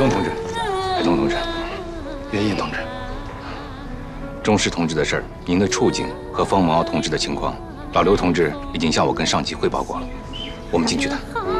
东同志， 海东同志， 袁印同志， 钟石同志的事儿，您的处境和方毛同志的情况，老刘同志已经向我跟上级汇报过了，我们进去谈。